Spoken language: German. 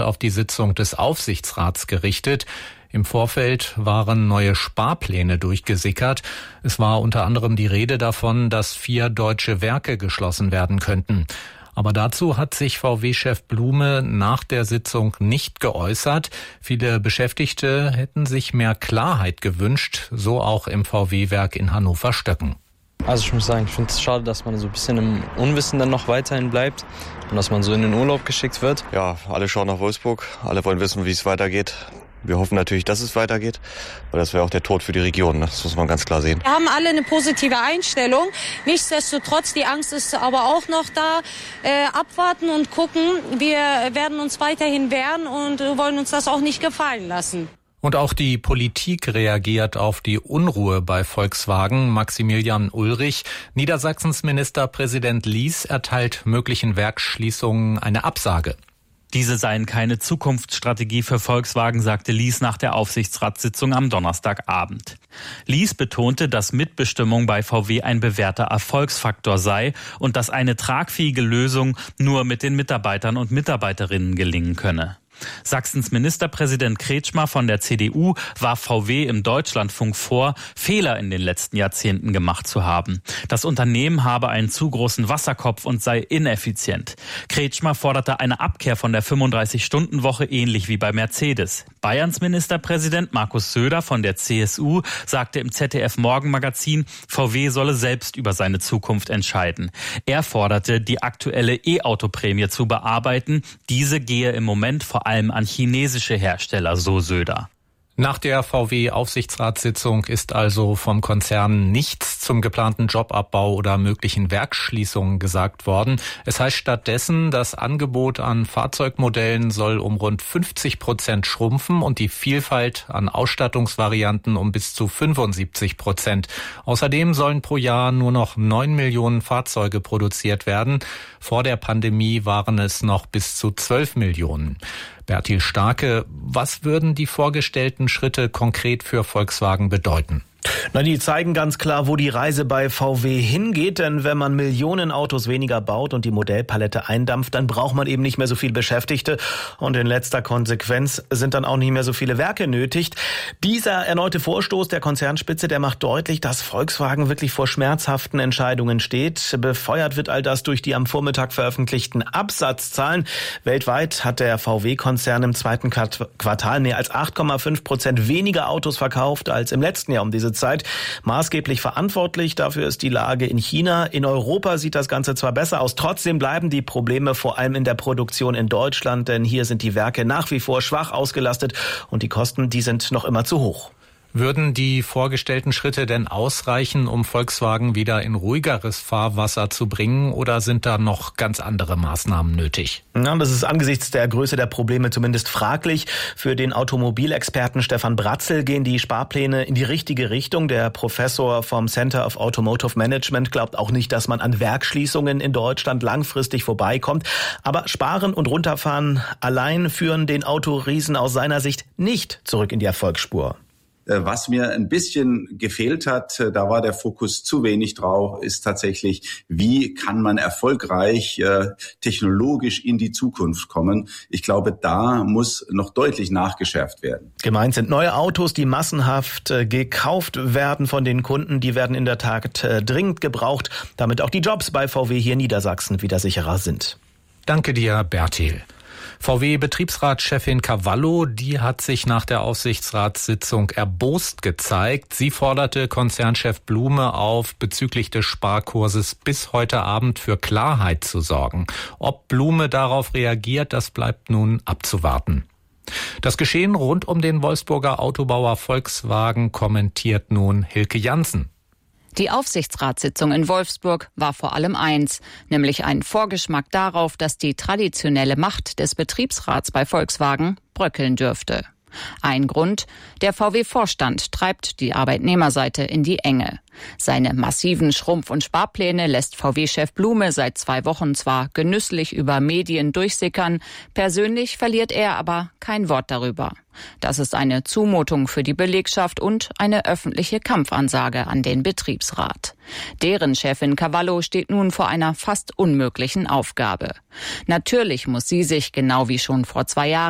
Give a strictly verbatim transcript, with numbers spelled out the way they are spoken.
Blickpunkt auf die Sitzung des Aufsichtsrats gerichtet. Im Vorfeld waren neue Sparpläne durchgesickert. Es war unter anderem die Rede davon, dass vier deutsche Werke geschlossen werden könnten. Aber dazu hat sich V W-Chef Blume nach der Sitzung nicht geäußert. Viele Beschäftigte hätten sich mehr Klarheit gewünscht, so auch im V W-Werk in Hannover-Stöcken. Also ich muss sagen, ich finde es schade, dass man so ein bisschen im Unwissen dann noch weiterhin bleibt und dass man so in den Urlaub geschickt wird. Ja, alle schauen nach Wolfsburg, alle wollen wissen, wie es weitergeht. Wir hoffen natürlich, dass es weitergeht, weil das wäre auch der Tod für die Region, ne? Das muss man ganz klar sehen. Wir haben alle eine positive Einstellung. Nichtsdestotrotz, die Angst ist aber auch noch da. Äh, abwarten und gucken. Wir werden uns weiterhin wehren und wollen uns das auch nicht gefallen lassen. Und auch die Politik reagiert auf die Unruhe bei Volkswagen. Maximilian Ulrich, Niedersachsens Ministerpräsident Lies, erteilt möglichen Werksschließungen eine Absage. Diese seien keine Zukunftsstrategie für Volkswagen, sagte Lies nach der Aufsichtsratssitzung am Donnerstagabend. Lies betonte, dass Mitbestimmung bei V W ein bewährter Erfolgsfaktor sei und dass eine tragfähige Lösung nur mit den Mitarbeitern und Mitarbeiterinnen gelingen könne. Sachsens Ministerpräsident Kretschmer von der C D U warf V W im Deutschlandfunk vor, Fehler in den letzten Jahrzehnten gemacht zu haben. Das Unternehmen habe einen zu großen Wasserkopf und sei ineffizient. Kretschmer forderte eine Abkehr von der fünfunddreißig-Stunden-Woche, ähnlich wie bei Mercedes. Bayerns Ministerpräsident Markus Söder von der C S U sagte im Z D F-Morgenmagazin, V W solle selbst über seine Zukunft entscheiden. Er forderte, die aktuelle E-Auto-Prämie zu bearbeiten. Diese gehe im Moment vor allem an chinesische Hersteller, so Söder. Nach der V W-Aufsichtsratssitzung ist also vom Konzern nichts zum geplanten Jobabbau oder möglichen Werksschließungen gesagt worden. Es heißt stattdessen, das Angebot an Fahrzeugmodellen soll um rund fünfzig Prozent schrumpfen und die Vielfalt an Ausstattungsvarianten um bis zu fünfundsiebzig Prozent. Außerdem sollen pro Jahr nur noch neun Millionen Fahrzeuge produziert werden. Vor der Pandemie waren es noch bis zu zwölf Millionen. Bertil Starke, was würden die vorgestellten Schritte konkret für Volkswagen bedeuten? Na, die zeigen ganz klar, wo die Reise bei V W hingeht, denn wenn man Millionen Autos weniger baut und die Modellpalette eindampft, dann braucht man eben nicht mehr so viel Beschäftigte und in letzter Konsequenz sind dann auch nicht mehr so viele Werke nötig. Dieser erneute Vorstoß der Konzernspitze, der macht deutlich, dass Volkswagen wirklich vor schmerzhaften Entscheidungen steht. Befeuert wird all das durch die am Vormittag veröffentlichten Absatzzahlen. Weltweit hat der V W-Konzern im zweiten Quartal mehr als acht Komma fünf Prozent weniger Autos verkauft als im letzten Jahr um diese Zeit. Maßgeblich verantwortlich dafür ist die Lage in China. In Europa sieht das Ganze zwar besser aus, trotzdem bleiben die Probleme vor allem in der Produktion in Deutschland, denn hier sind die Werke nach wie vor schwach ausgelastet und die Kosten, die sind noch immer zu hoch. Würden die vorgestellten Schritte denn ausreichen, um Volkswagen wieder in ruhigeres Fahrwasser zu bringen, oder sind da noch ganz andere Maßnahmen nötig? Ja, das ist angesichts der Größe der Probleme zumindest fraglich. Für den Automobilexperten Stefan Bratzel gehen die Sparpläne in die richtige Richtung. Der Professor vom Center of Automotive Management glaubt auch nicht, dass man an Werksschließungen in Deutschland langfristig vorbeikommt. Aber Sparen und Runterfahren allein führen den Autoriesen aus seiner Sicht nicht zurück in die Erfolgsspur. Was mir ein bisschen gefehlt hat, da war der Fokus zu wenig drauf, ist tatsächlich, wie kann man erfolgreich äh, technologisch in die Zukunft kommen. Ich glaube, da muss noch deutlich nachgeschärft werden. Gemeint sind neue Autos, die massenhaft äh, gekauft werden von den Kunden. Die werden in der Tat äh, dringend gebraucht, damit auch die Jobs bei V W hier in Niedersachsen wieder sicherer sind. Danke dir, Bertil. V W-Betriebsratschefin Cavallo, die hat sich nach der Aufsichtsratssitzung erbost gezeigt. Sie forderte Konzernchef Blume auf, bezüglich des Sparkurses bis heute Abend für Klarheit zu sorgen. Ob Blume darauf reagiert, das bleibt nun abzuwarten. Das Geschehen rund um den Wolfsburger Autobauer Volkswagen kommentiert nun Hilke Jansen. Die Aufsichtsratssitzung in Wolfsburg war vor allem eins, nämlich ein Vorgeschmack darauf, dass die traditionelle Macht des Betriebsrats bei Volkswagen bröckeln dürfte. Ein Grund, der V W-Vorstand treibt die Arbeitnehmerseite in die Enge. Seine massiven Schrumpf- und Sparpläne lässt V W-Chef Blume seit zwei Wochen zwar genüsslich über Medien durchsickern, persönlich verliert er aber kein Wort darüber. Das ist eine Zumutung für die Belegschaft und eine öffentliche Kampfansage an den Betriebsrat. Deren Chefin Cavallo steht nun vor einer fast unmöglichen Aufgabe. Natürlich muss sie sich, genau wie schon vor zwei Jahren,